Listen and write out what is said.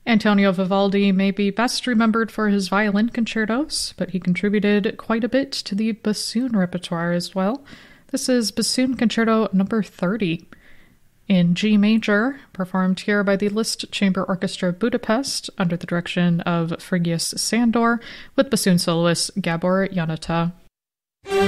Antonio Vivaldi may be best remembered for his violin concertos, but he contributed quite a bit to the bassoon repertoire as well. This is Bassoon Concerto number 30 in G major, performed here by the Liszt Chamber Orchestra Budapest under the direction of Frigyes Sándor with bassoon soloist Gabor Janota.